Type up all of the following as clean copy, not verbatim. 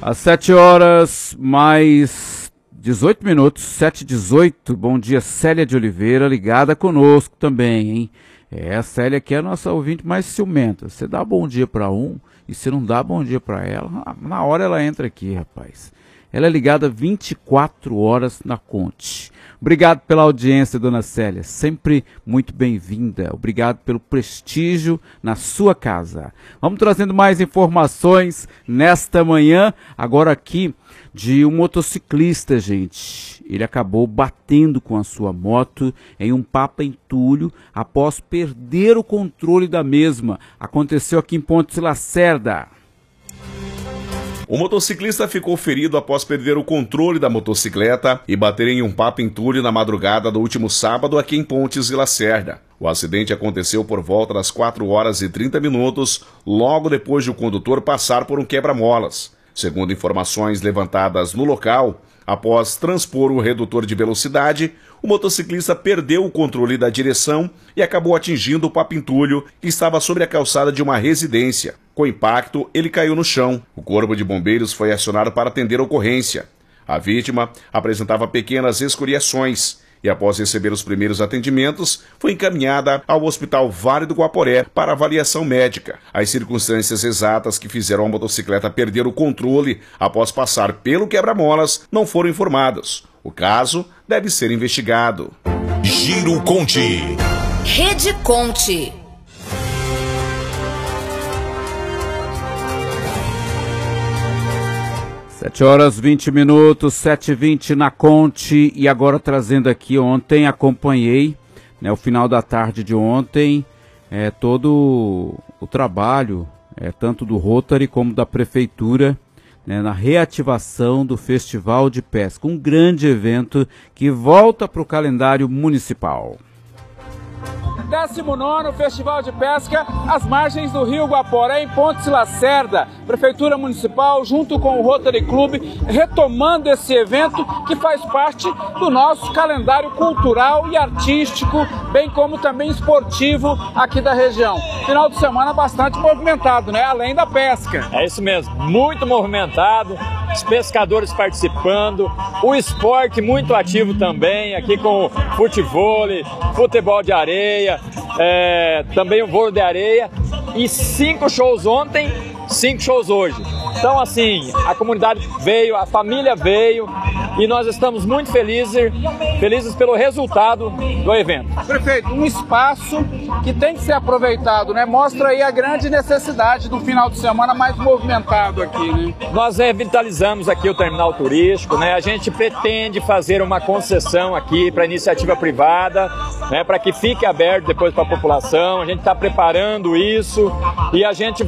Às 7 horas mais 18 minutos, 7h18, bom dia, Célia de Oliveira, ligada conosco também, hein? A Célia aqui é a nossa ouvinte mais ciumenta. Você dá bom dia para um e você não dá bom dia para ela, na hora ela entra aqui, rapaz. Ela é ligada 24 horas na Conte. Obrigado pela audiência, dona Célia, sempre muito bem-vinda. Obrigado pelo prestígio na sua casa. Vamos trazendo mais informações nesta manhã, agora aqui de um motociclista, gente. Ele acabou batendo com a sua moto em um papa-entulho após perder o controle da mesma. Aconteceu aqui em Pontes Lacerda. O motociclista ficou ferido após perder o controle da motocicleta e bater em um papa-entulho na madrugada do último sábado aqui em Pontes Lacerda. O acidente aconteceu por volta das 4 horas e 30 minutos, logo depois de o condutor passar por um quebra-molas. Segundo informações levantadas no local, após transpor o redutor de velocidade, o motociclista perdeu o controle da direção e acabou atingindo o papa-entulho que estava sobre a calçada de uma residência. Com o impacto, ele caiu no chão. O corpo de bombeiros foi acionado para atender a ocorrência. A vítima apresentava pequenas escoriações e, após receber os primeiros atendimentos, foi encaminhada ao Hospital Vale do Guaporé para avaliação médica. As circunstâncias exatas que fizeram a motocicleta perder o controle após passar pelo quebra-molas não foram informadas. O caso deve ser investigado. Giro Conte. Rede Conte. Sete horas 20 minutos, 7h20 na Conte, e agora trazendo aqui, ontem acompanhei, o final da tarde de ontem, todo o trabalho, tanto do Rotary como da Prefeitura, na reativação do Festival de Pesca, um grande evento que volta para o calendário municipal. 19º Festival de Pesca às margens do Rio Guaporé, em Pontes Lacerda. Prefeitura Municipal, junto com o Rotary Club, retomando esse evento que faz parte do nosso calendário cultural e artístico, bem como também esportivo aqui da região. Final de semana bastante movimentado, além da pesca. É isso mesmo, muito movimentado, os pescadores participando, o esporte muito ativo também, aqui com futevôlei, futebol de areia, também o vôlei de areia, e 5 shows ontem, 5 shows hoje. Então, assim, a comunidade veio, a família veio, e nós estamos muito felizes pelo resultado do evento. Prefeito, um espaço que tem que ser aproveitado, Mostra aí a grande necessidade do final de semana mais movimentado aqui, Nós revitalizamos aqui o terminal turístico, A gente pretende fazer uma concessão aqui para iniciativa privada, para que fique aberto depois para a população. A gente está preparando isso e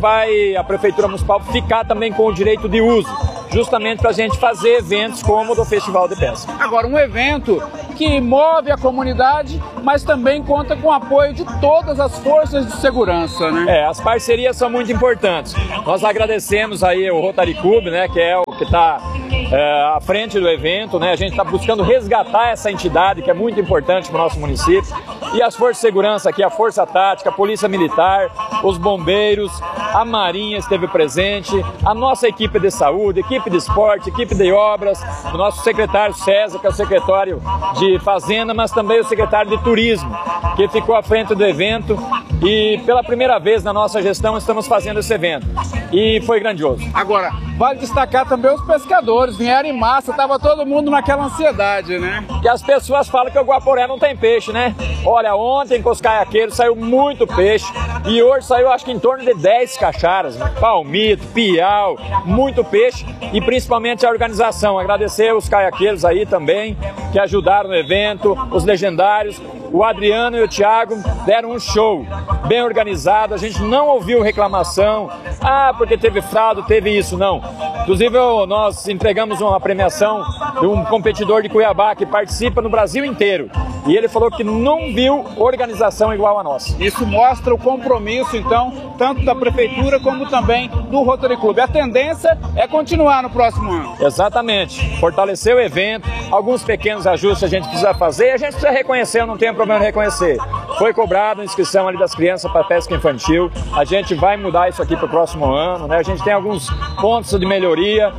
a Prefeitura Municipal ficar também com o direito de uso, justamente para a gente fazer eventos como o do Festival de Pesca. Agora, um evento que move a comunidade, mas também conta com o apoio de todas as forças de segurança, As parcerias são muito importantes. Nós agradecemos aí o Rotary Club, que é o que está à frente do evento, A gente está buscando resgatar essa entidade que é muito importante para o nosso município. E as forças de segurança aqui, a Força Tática, a Polícia Militar, os bombeiros, a Marinha esteve presente, a nossa equipe de saúde, equipe de esporte, equipe de obras, o nosso secretário César, que é o secretário de Fazenda, mas também o secretário de Turismo, que ficou à frente do evento. E pela primeira vez na nossa gestão estamos fazendo esse evento. E foi grandioso. Agora, vale destacar também os pescadores, vieram em massa, estava todo mundo naquela ansiedade, Que as pessoas falam que o Guaporé não tem peixe, Olha, ontem com os caiaqueiros saiu muito peixe e hoje saiu acho que em torno de 10 cacharas, palmito, piau, muito peixe e principalmente a organização. Agradecer os caiaqueiros aí também que ajudaram no evento, os legendários. O Adriano e o Thiago deram um show bem organizado, a gente não ouviu reclamação, porque teve fraude, teve isso, não. Inclusive nós entregamos uma premiação de um competidor de Cuiabá que participa no Brasil inteiro e ele falou que não viu organização igual a nossa. Isso mostra o compromisso, então, tanto da Prefeitura como também do Rotary Club. A tendência é continuar no próximo ano. Exatamente, fortalecer o evento, alguns pequenos ajustes a gente precisa fazer, a gente precisa reconhecer, não tem problema em reconhecer. Foi cobrada a inscrição ali das crianças para pesca infantil. A gente vai mudar isso aqui para o próximo ano, né? A gente tem alguns pontos de melhoria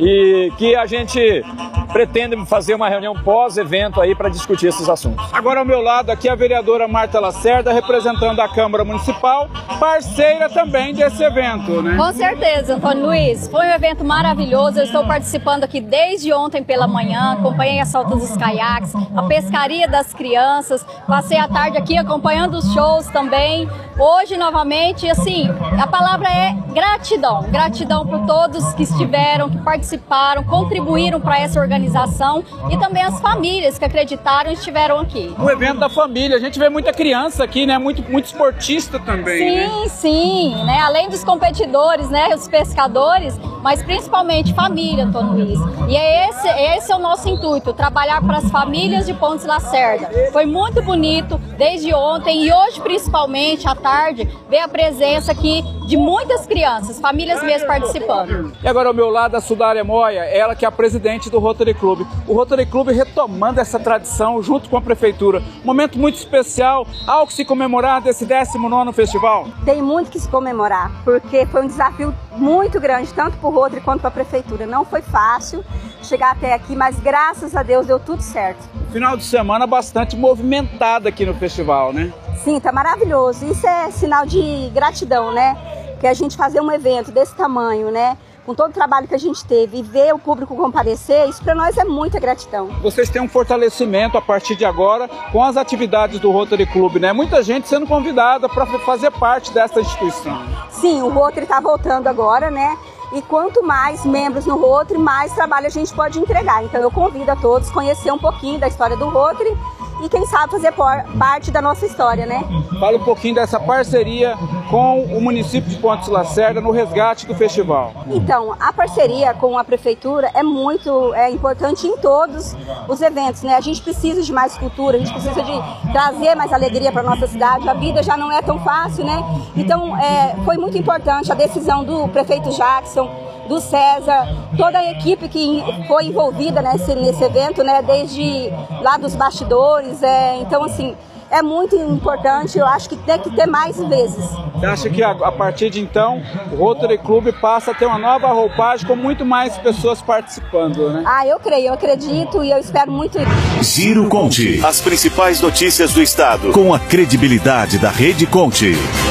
e que a gente pretende fazer uma reunião pós-evento aí para discutir esses assuntos. Agora ao meu lado aqui a vereadora Marta Lacerda, representando a Câmara Municipal, parceira também desse evento, né? Com certeza, Antônio Luiz. Foi um evento maravilhoso. Eu estou participando aqui desde ontem pela manhã, acompanhei a solta dos caiaques, a pescaria das crianças, passei a tarde aqui acompanhando os shows também. Hoje, novamente, assim, a palavra é gratidão. Gratidão por todos que estiveram, que participaram, contribuíram para essa organização e também as famílias que acreditaram e estiveram aqui. O evento da família, a gente vê muita criança aqui, né? Muito esportista também, sim, né? Sim, né? Além dos competidores, né? Os pescadores, mas principalmente família, Antônio Luiz. E esse é o nosso intuito, trabalhar para as famílias de Pontes Lacerda. Foi muito bonito desde ontem e hoje, principalmente, à tarde, ver a presença aqui de muitas crianças, famílias mesmo participando. E agora ao meu lado a Sudária Moya, ela que é a presidente do Rotary Club. O Rotary Club retomando essa tradição junto com a prefeitura. Um momento muito especial, algo que se comemorar desse 19º festival. Tem muito que se comemorar, porque foi um desafio muito grande, tanto para o Rotary quanto para a prefeitura. Não foi fácil chegar até aqui, mas graças a Deus deu tudo certo. Final de semana bastante movimentado aqui no festival, né? Sim, tá maravilhoso. Isso é sinal de gratidão, né? Que a gente fazer um evento desse tamanho, né? Com todo o trabalho que a gente teve e ver o público comparecer, isso para nós é muita gratidão. Vocês têm um fortalecimento a partir de agora com as atividades do Rotary Club, né? Muita gente sendo convidada para fazer parte dessa instituição. Sim, o Rotary está voltando agora, né? E quanto mais membros no Rotary, mais trabalho a gente pode entregar. Então eu convido a todos a conhecer um pouquinho da história do Rotary e quem sabe fazer parte da nossa história, né? Fala um pouquinho dessa parceria com o município de Pontes Lacerda no resgate do festival. Então, a parceria com a prefeitura é muito importante em todos os eventos, né? A gente precisa de mais cultura, a gente precisa de trazer mais alegria para a nossa cidade. A vida já não é tão fácil, né? Então, foi muito importante a decisão do prefeito Jackson, do César, toda a equipe que foi envolvida nesse evento, né? Desde lá dos bastidores. Então, assim, é muito importante, eu acho que tem que ter mais vezes. Você acha que a partir de então o Rotary Club passa a ter uma nova roupagem com muito mais pessoas participando, né? Eu creio, eu acredito e eu espero muito. Giro Conte. As principais notícias do estado. Com a credibilidade da Rede Conte.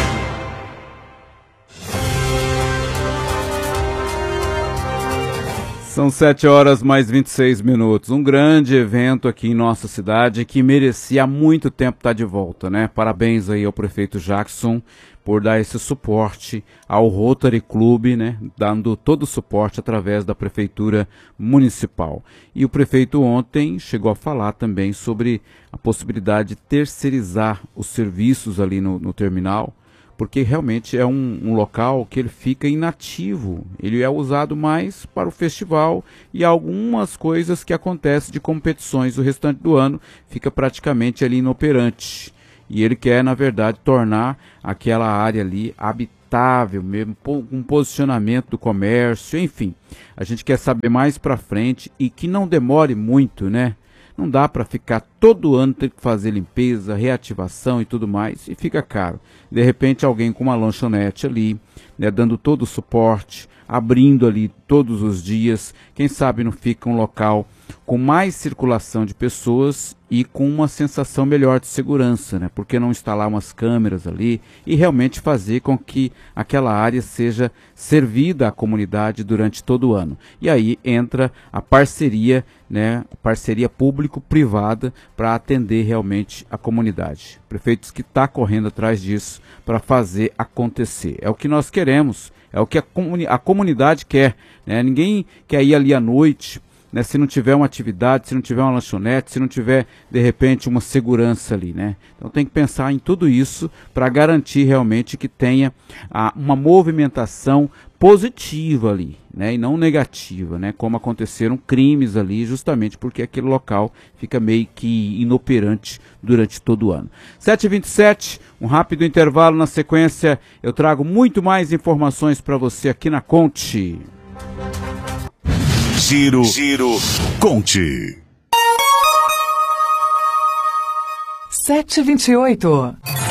São 7h mais 26. Um grande evento aqui em nossa cidade que merecia há muito tempo estar de volta, né? Parabéns aí ao prefeito Jackson por dar esse suporte ao Rotary Club, né? Dando todo o suporte através da prefeitura municipal. E o prefeito ontem chegou a falar também sobre a possibilidade de terceirizar os serviços ali no terminal, porque realmente é um local que ele fica inativo, ele é usado mais para o festival e algumas coisas que acontecem de competições, o restante do ano fica praticamente ali inoperante. E ele quer, na verdade, tornar aquela área ali habitável mesmo, um posicionamento do comércio, enfim. A gente quer saber mais para frente e que não demore muito, né? Não dá para ficar todo ano ter que fazer limpeza, reativação e tudo mais, e fica caro. De repente alguém com uma lanchonete ali, né, dando todo o suporte, abrindo ali todos os dias, quem sabe não fica um local com mais circulação de pessoas e com uma sensação melhor de segurança, né? Porque não instalar umas câmeras ali e realmente fazer com que aquela área seja servida à comunidade durante todo o ano. E aí entra a parceria, né? Parceria público-privada para atender realmente a comunidade. O prefeito diz que está correndo atrás disso para fazer acontecer. É o que nós queremos, é o que a comunidade quer, né? Ninguém quer ir ali à noite, né, se não tiver uma atividade, se não tiver uma lanchonete, se não tiver, de repente, uma segurança ali, né? Então tem que pensar em tudo isso para garantir realmente que tenha uma movimentação positiva ali, né, e não negativa, né, como aconteceram crimes ali, justamente porque aquele local fica meio que inoperante durante todo o ano. 7h27, um rápido intervalo, na sequência eu trago muito mais informações para você aqui na Conte. Giro Conte. 7h28.